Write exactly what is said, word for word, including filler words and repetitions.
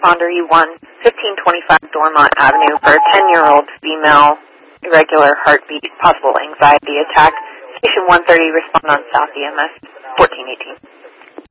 responder E one, fifteen twenty-five Dormont Avenue for a ten-year-old female, irregular heartbeat, possible anxiety attack. Station one thirty, respond on South E M S, fourteen eighteen.